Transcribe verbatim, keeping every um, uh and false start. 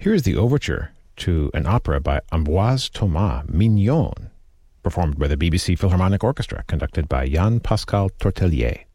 Here is the overture to an opera by Ambroise Thomas, Mignon, performed by the B B C Philharmonic Orchestra, conducted by Jan Pascal Tortelier.